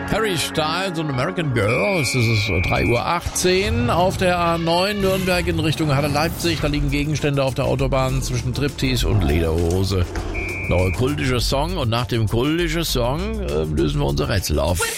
Harry Styles und American Girl. Es ist 3:18 Uhr auf der A9 Nürnberg in Richtung Halle Leipzig. Da liegen Gegenstände auf der Autobahn zwischen Striptease und Lederhose. Noch ein kultischer Song und nach dem kultischen Song lösen wir unser Rätsel auf.